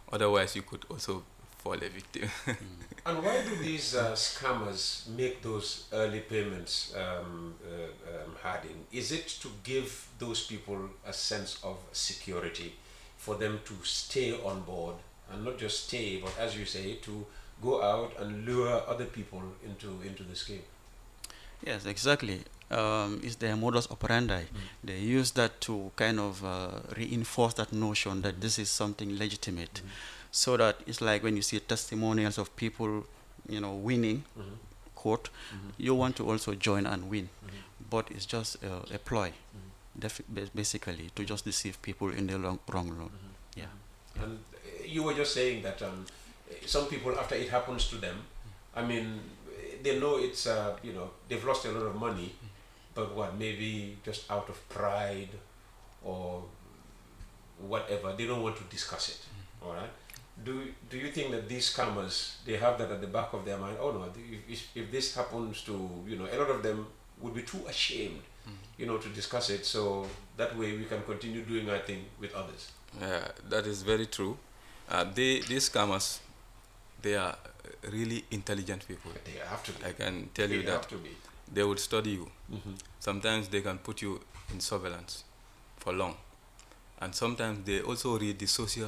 Otherwise, you could also fall a victim. And why do these scammers make those early payments, Harding? Is it to give those people a sense of security for them to stay on board and not just stay, but as you say, to go out and lure other people into the scheme? Yes, exactly. It's their modus operandi. They use that to kind of reinforce that notion that this is something legitimate. So that it's like when you see testimonials of people, winning, quote, you want to also join and win. But it's just a ploy, basically, to just deceive people in the wrong road. Yeah. And you were just saying that some people, after it happens to them, I mean, they know it's, they've lost a lot of money, but what, maybe just out of pride or whatever, they don't want to discuss it, all right? Do you think that these scammers, they have that at the back of their mind? Oh no, if this happens to, a lot of them would be too ashamed, to discuss it, so that way we can continue doing our thing with others. That is very true. These scammers, they are really intelligent people. They have to be. I can tell They you that have to be. they would study you. Sometimes they can put you in surveillance for long, and sometimes they also read the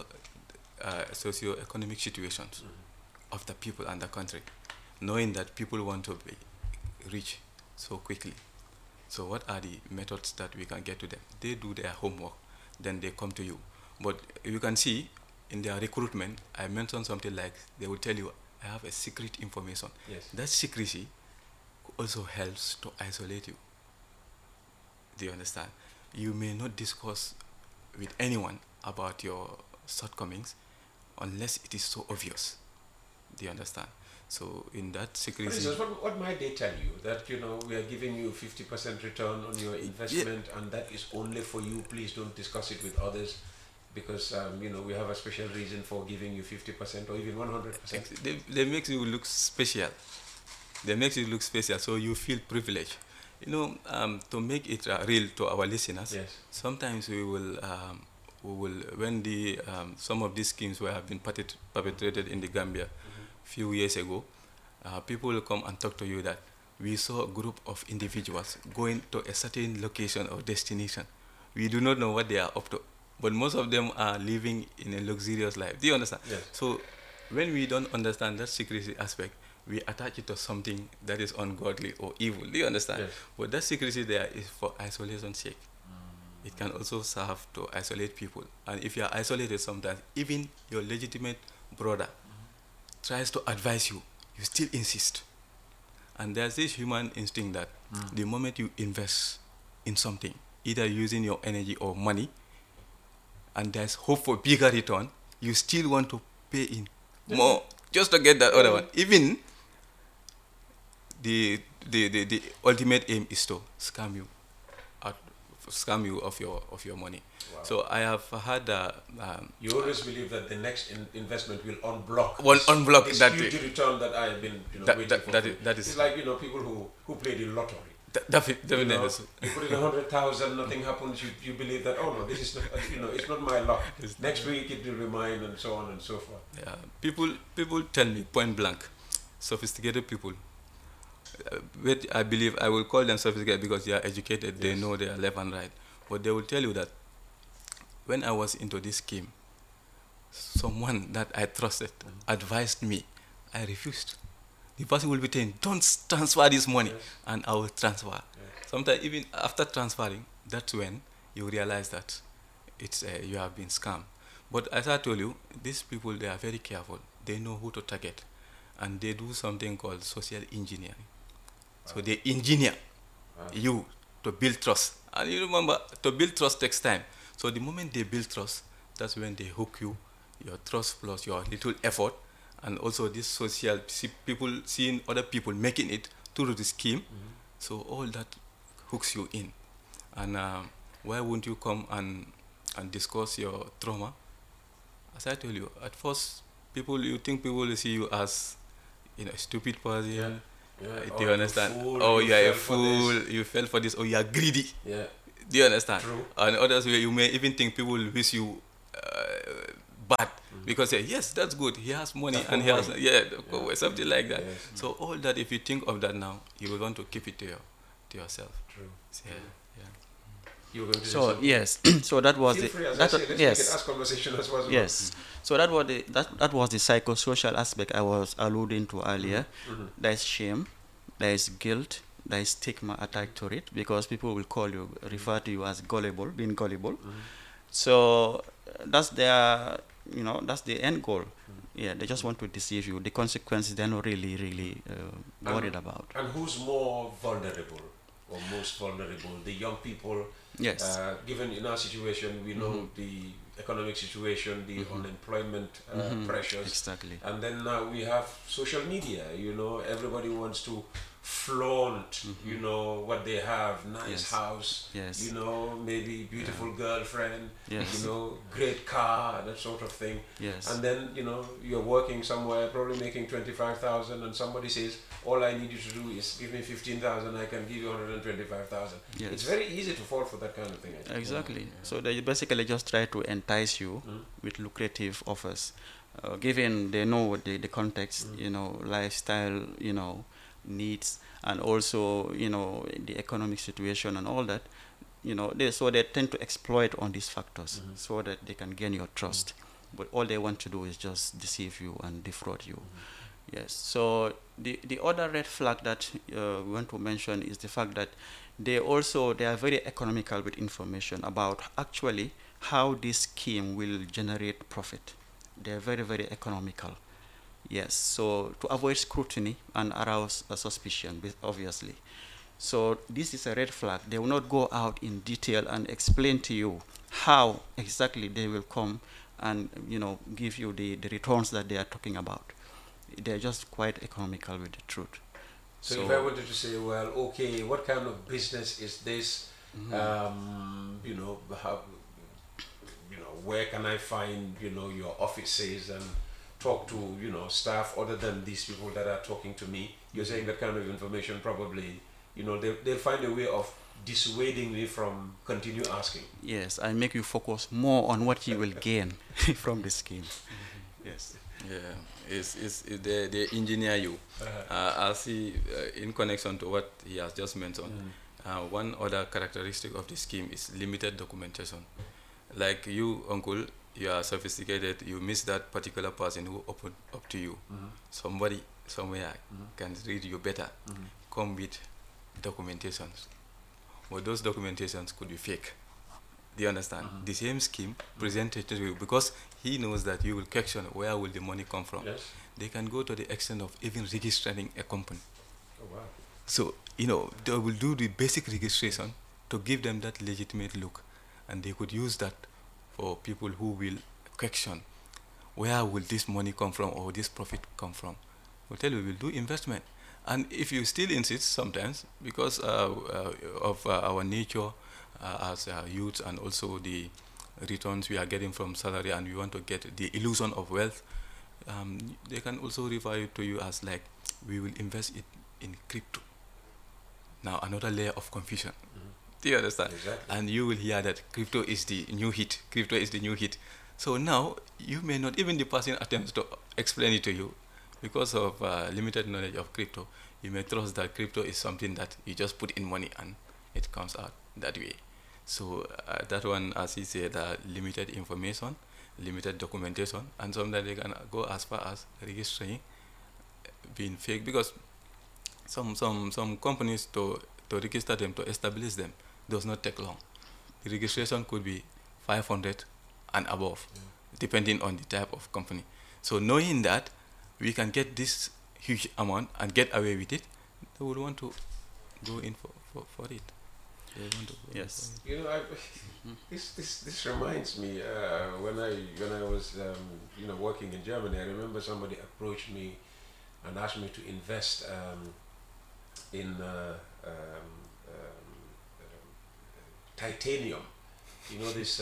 socio-economic situations of the people and the country, knowing that people want to be rich so quickly. So what are the methods that we can get to them? They do their homework, then they come to you. But you can see in their recruitment, I mentioned something like they will tell you, I have a secret information. Yes. That secrecy also helps to isolate you. Do you understand? You may not discuss with anyone about your shortcomings unless it is so obvious. Do you understand? So in that For secrecy, instance, what might they tell you? That, we are giving you 50% return on your investment and that is only for you. Please don't discuss it with others because, we have a special reason for giving you 50% or even 100%. they make you look special. They make you look special, so you feel privileged. To make it real to our listeners, Yes. sometimes we will, when the some of these schemes have been perpetrated in the Gambia few years ago, people will come and talk to you that we saw a group of individuals going to a certain location or destination. We do not know what they are up to, but most of them are living in a luxurious life. Do you understand? Yes. So when we don't understand that secrecy aspect, we attach it to something that is ungodly or evil. Do you understand? Yes. But that secrecy there is for isolation sake. It can also serve to isolate people. And if you are isolated sometimes, even your legitimate brother tries to advise you, you still insist. And there's this human instinct that the moment you invest in something, either using your energy or money, and there's hope for bigger return, you still want to pay in more just to get that other one. Even the ultimate aim is to scam you of your money. Wow. So I have had You always believe that the next investment will unblock unblock this that huge return that I have been waiting for. that is It's like people who play the lottery. definitely. You put in 100,000, nothing happens. You believe that, oh no, this is not, it's not my luck. Next week it will remind, and so on and so forth. Yeah, people tell me point blank, sophisticated people. I believe I will call them sophisticated because they are educated. Yes. They know they are left and right. But they will tell you that when I was into this scheme, someone that I trusted advised me. I refused. The person will be saying, "Don't transfer this money," Yes. and I will transfer. Yes. Sometimes even after transferring, that's when you realize that it's you have been scammed. But as I told you, these people, they are very careful. They know who to target, and they do something called social engineering. So they engineer you to build trust. And you remember, to build trust takes time. So the moment they build trust, that's when they hook you, your trust plus your little effort, and also this social, people seeing other people making it through the scheme. So all that hooks you in. And why won't you come and discuss your trauma? As I told you, at first, you think people will see you as, a stupid person. Yeah. Do you understand? You are a fell for fool. this. You fell for this, or you are greedy. Yeah. Do you understand? True. And others, you may even think people will wish you bad because yes, that's good. He has money and he has something like that. Yes. So all that, if you think of that now, you will want to keep it to yourself. True. Yeah, yeah. You were going to say So something? yes, so that was Feel the free, as that I wa- say, let's yes. make it as conversation as possible. Yes. So that was that was the psychosocial aspect I was alluding to earlier. There is shame, there is guilt, there is stigma attached to it because people will refer to you as gullible, being gullible. So that's their, that's the end goal. Yeah, they just want to deceive you. The consequences they're not really worried about. And who's more vulnerable or most vulnerable? The young people. Yes. Given in our situation, we know the economic situation, the unemployment pressures. Exactly. And then now we have social media. Everybody wants to flaunt, what they have, nice Yes. house, Yes. maybe beautiful girlfriend, Yes. great car, that sort of thing. Yes. And then, you're working somewhere, probably making 25,000, and somebody says, all I need you to do is give me 15,000, I can give you 125,000. Yes. It's very easy to fall for that kind of thing, I think. Exactly. So they basically just try to entice you with lucrative offers, given they know the context, lifestyle, needs, and also the economic situation and all that. They tend to exploit on these factors so that they can gain your trust. But all they want to do is just deceive you and defraud you. Yes. So the other red flag that we want to mention is the fact that they are very economical with information about actually how this scheme will generate profit. They are very, very economical. Yes. So to avoid scrutiny and arouse suspicion, obviously. So this is a red flag. They will not go out in detail and explain to you how exactly they will come and give you the returns that they are talking about. They're just quite economical with the truth. So if I wanted to say, well, okay, what kind of business is this? How, where can I find, your offices and talk to, staff other than these people that are talking to me? You're saying that kind of information probably, they'll find a way of dissuading me from continue asking. Yes, I make you focus more on what you will gain from the scheme. Yes. Yeah, they engineer you. I see in connection to what he has just mentioned. One other characteristic of the scheme is limited documentation. Like you, uncle, you are sophisticated. You miss that particular person who opened up to you. Somebody somewhere can read you better. Come with documentations, but those documentations could be fake. Do you understand? The same scheme presented to you because he knows that you will question where will the money come from. Yes. They can go to the extent of even registering a company. Oh, wow. So, they will do the basic registration to give them that legitimate look. And they could use that for people who will question where will this money come from or this profit come from. We'll tell you, we'll do investment. And if you still insist sometimes, because of our nature as youth and also the returns we are getting from salary and we want to get the illusion of wealth, they can also refer to you as like, we will invest it in crypto. Now another layer of confusion. Do you understand? Exactly. And you will hear that crypto is the new hit. Crypto is the new hit. So now you may not, even the person attempts to explain it to you because of limited knowledge of crypto. You may trust that crypto is something that you just put in money and it comes out that way. So that one, as he said, limited information, limited documentation, and sometimes they can go as far as registering being fake because some companies to register them, to establish them, does not take long. The registration could be 500 and above, depending on the type of company. So knowing that we can get this huge amount and get away with it, they would want to go in for it. They want to go Yes. This reminds me when I was working in Germany. I remember somebody approached me and asked me to invest in titanium. This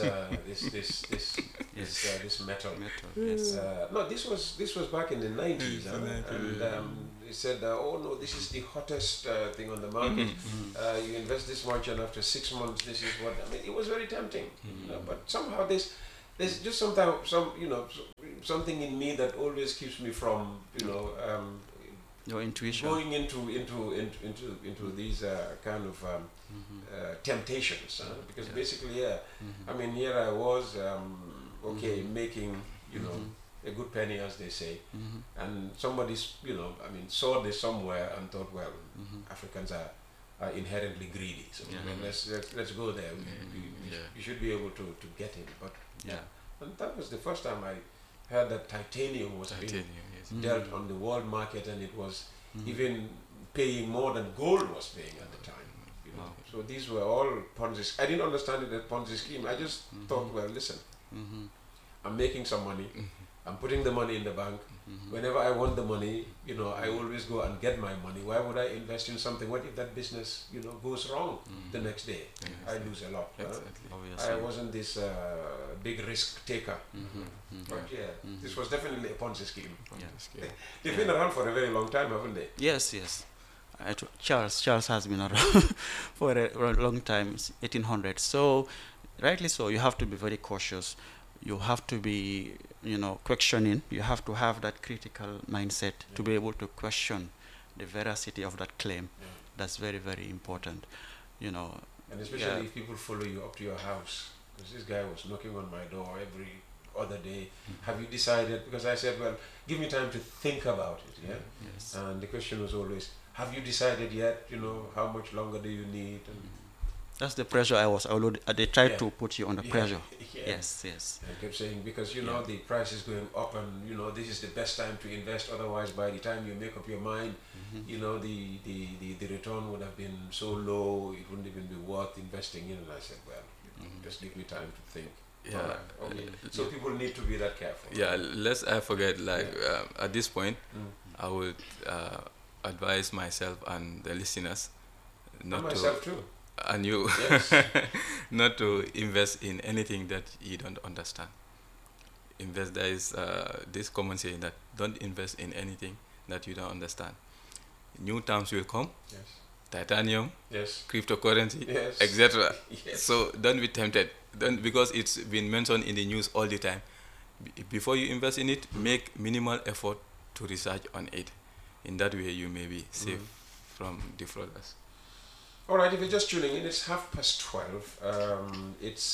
metal. Yes. No, this was back in the 90s, and he said, "Oh no, this is the hottest thing on the market. You invest this much, and after 6 months, this is what." I mean, it was very tempting, but somehow There's just something in me that always keeps me from, Your intuition. going into these kind of temptations, because basically, I mean, here I was, making, a good penny, as they say, and somebody's, saw this somewhere and thought, well, Africans are inherently greedy, so let's go there. We should be able to get in, but and that was the first time I heard that titanium was being dealt on the world market, and it was even paying more than gold was paying at the time. So these were all Ponzi. I didn't understand it as Ponzi scheme. I just thought, well, listen, I'm making some money. I'm putting the money in the bank. Whenever I want the money, I always go and get my money. Why would I invest in something? What if that business, goes wrong the next day? I lose a lot. I wasn't this big risk taker. But this was definitely a Ponzi scheme. They've been around for a very long time, haven't they? Yes. Charles has been around for a long time, 1800s. So, rightly so, you have to be very cautious. You have to be, questioning. You have to have that critical mindset to be able to question the veracity of that claim. That's very, very important. And especially if people follow you up to your house, because this guy was knocking on my door every other day. Have you decided? Because I said, well, give me time to think about it. Yes. And the question was always, have you decided yet? How much longer do you need? And that's the pressure they tried to put you under pressure. Yes. I kept saying, because the price is going up, and this is the best time to invest. Otherwise, by the time you make up your mind, the return would have been so low, it wouldn't even be worth investing in. And I said, well, just give me time to think. So people need to be that careful. Lest I forget, at this point, I would advise myself and the listeners not and myself too. And you not to invest in anything that you don't understand. There is this common saying that don't invest in anything that you don't understand. New terms will come, titanium, cryptocurrency, etc. So don't be tempted, because it's been mentioned in the news all the time. Before you invest in it, make minimal effort to research on it. In that way, you may be safe from defrauders. All right, if you're just tuning in, it's 12:30. It's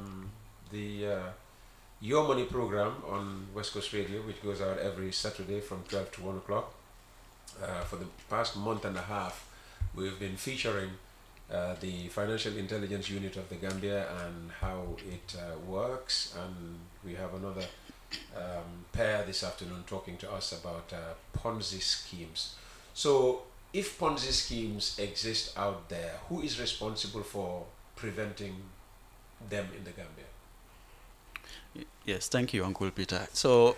the Your Money program on West Coast Radio, which goes out every Saturday from 12 to 1 o'clock. For the past month and a half, we've been featuring the Financial Intelligence Unit of the Gambia and how it works. And we have another pair this afternoon talking to us about Ponzi schemes. So, if Ponzi schemes exist out there, who is responsible for preventing them in the Gambia? Yes, thank you, Uncle Peter. So,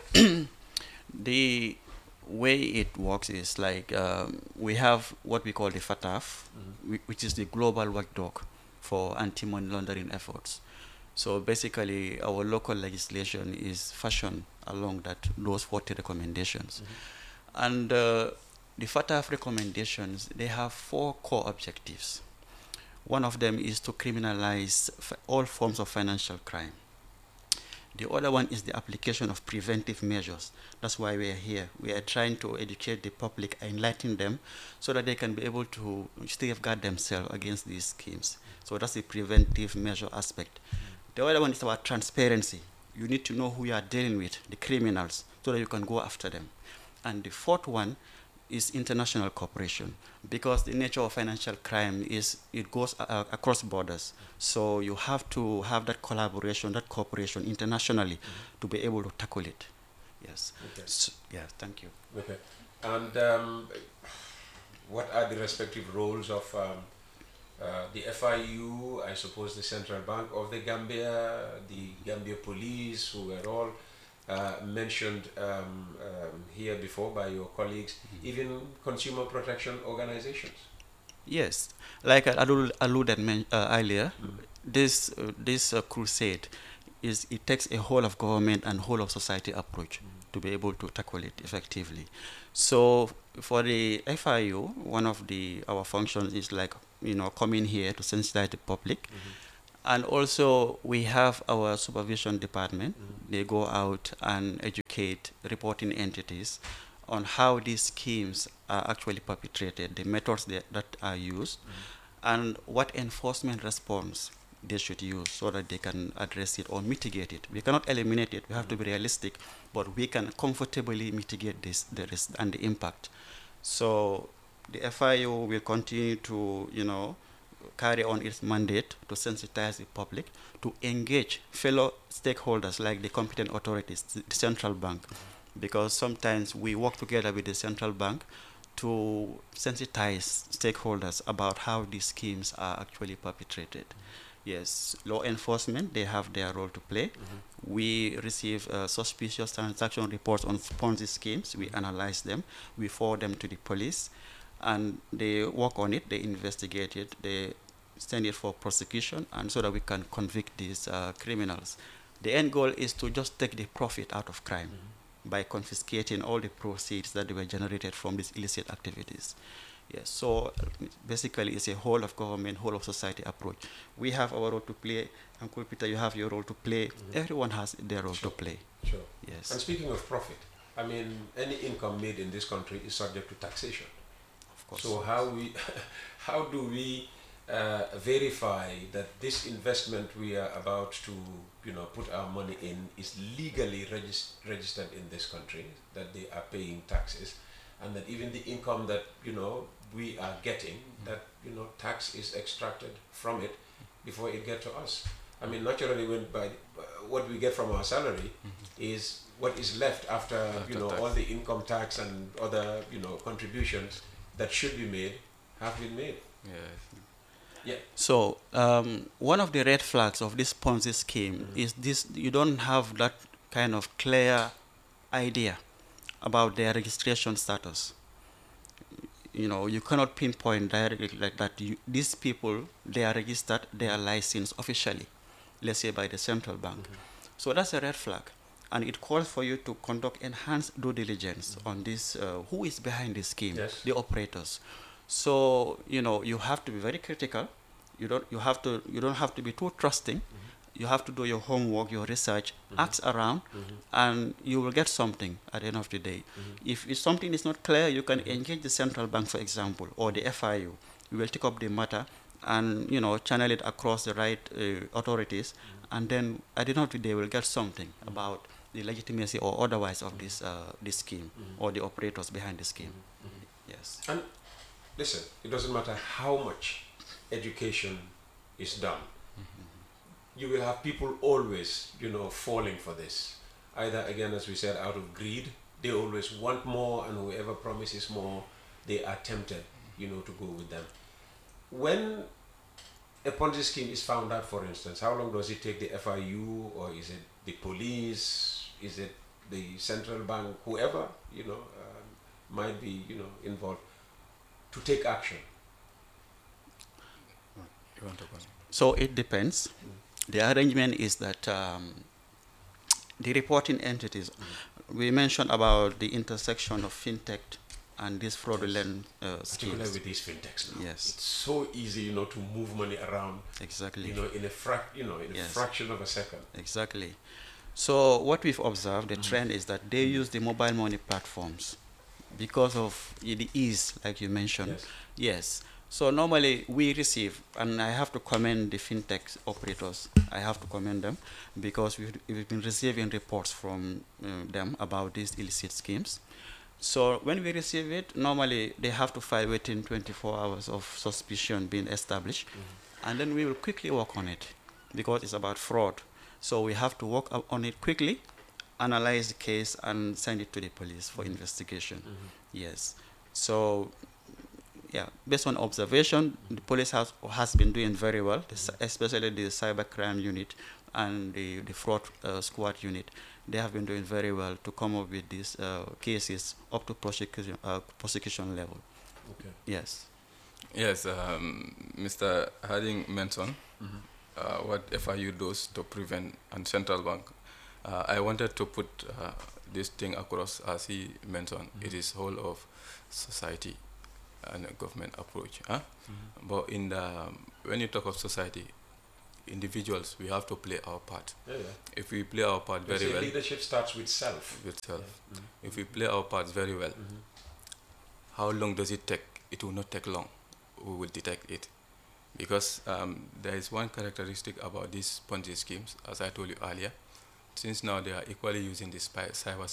the way it works is like we have what we call the FATF, which is the global watchdog for anti-money laundering efforts. So basically, our local legislation is fashioned along those 40 recommendations. And the FATF recommendations, they have 4 core objectives. One of them is to criminalize all forms of financial crime. The other one is the application of preventive measures. That's why we are here. We are trying to educate the public, enlighten them, so that they can be able to safeguard themselves against these schemes. So that's the preventive measure aspect. The other one is about transparency. You need to know who you are dealing with, the criminals, so that you can go after them. And the fourth one is international cooperation, because the nature of financial crime is it goes across borders. So you have to have that collaboration, that cooperation internationally to be able to tackle it. Yes. Okay. So, yeah, thank you. Okay. And what are the respective roles of the FIU, I suppose the Central Bank of the Gambia, the Gambia Police, who were all mentioned here before by your colleagues, even consumer protection organizations? Yes, like I alluded earlier, this crusade it takes a whole of government and whole of society approach to be able to tackle it effectively. So for the FIU, one of our functions is like coming here to sensitize the public And also, we have our supervision department. Mhm. They go out and educate reporting entities on how these schemes are actually perpetrated, the methods that are used, and what enforcement response they should use so that they can address it or mitigate it. We cannot eliminate it. We have to be realistic, but we can comfortably mitigate the risk and the impact. So the FIU will continue to, carry on its mandate to sensitize the public, to engage fellow stakeholders like the competent authorities, the central bank, because sometimes we work together with the central bank to sensitize stakeholders about how these schemes are actually perpetrated. Yes, law enforcement, they have their role to play. We receive suspicious transaction reports on Ponzi schemes. We analyze them. We forward them to the police, and they work on it. They investigate it. They send it for prosecution, and so that we can convict these criminals. The end goal is to just take the profit out of crime by confiscating all the proceeds that were generated from these illicit activities. Yes, so basically it's a whole of government, whole of society approach. We have our role to play. Uncle Peter, you have your role to play. Everyone has their role to play. Sure. Yes. And speaking of profit, I mean, any income made in this country is subject to taxation. Of course. So how do we verify that this investment we are about to, put our money in is legally registered in this country, that they are paying taxes, and that even the income that we are getting, that tax is extracted from it before it gets to us. I mean, naturally, what we get from our salary is what is left after all the income tax and other contributions that should be made have been made. Yes. Yeah. So one of the red flags of this Ponzi scheme is this: you don't have that kind of clear idea about their registration status. You cannot pinpoint directly like that. These people, they are registered, they are licensed officially, let's say by the central bank. So that's a red flag. And it calls for you to conduct enhanced due diligence on this, who is behind this scheme, Yes. the operators. So, you have to be very critical. You don't have to be too trusting. You have to do your homework, your research, ask around, and you will get something at the end of the day. If something is not clear, you can engage the central bank, for example, or the FIU. You will take up the matter and channel it across the right authorities, and then at the end of the day, we'll get something about the legitimacy or otherwise of this scheme or the operators behind the scheme. Yes. And listen, it doesn't matter how much education is done. You will have people always, falling for this. Either, again, as we said, out of greed, they always want more, and whoever promises more, they are tempted, to go with them. When a Ponzi scheme is found out, for instance, how long does it take the FIU, or is it the police, is it the central bank, whoever, might be, involved, to take action? You want to go? So it depends. The arrangement is that the reporting entities, we mentioned about the intersection of fintech and these fraudulent Particularly schemes. with these fintechs now. Yes. It's so easy, to move money around, Exactly. in a Yes. fraction of a second. Exactly. So what we've observed, the trend is that they use the mobile money platforms because of the ease, like you mentioned. Yes. So normally we receive, and I have to commend the fintech operators. I have to commend them because we've been receiving reports from them about these illicit schemes. So when we receive it, normally they have to file within 24 hours of suspicion being established, and then we will quickly work on it because it's about fraud. So we have to work on it quickly, analyze the case, and send it to the police for investigation. Yes. So, yeah, based on observation, the police has been doing very well, especially the cybercrime unit and the fraud squad unit. They have been doing very well to come up with these cases up to prosecution level. Okay. Yes. Yes, Mr. Harding mentioned what FIU does to prevent, and central bank. I wanted to put this thing across, as he mentioned. It is whole of society and a government approach. But when you talk of society, individuals, we have to play our part. Yeah, yeah. If we play our part They very say well, leadership starts with self. with self. Yeah. Mm-hmm. If we play our parts very well, how long does it take? It will not take long. We will detect it. Because there is one characteristic about these Ponzi schemes, as I told you earlier. Since now they are equally using the cyber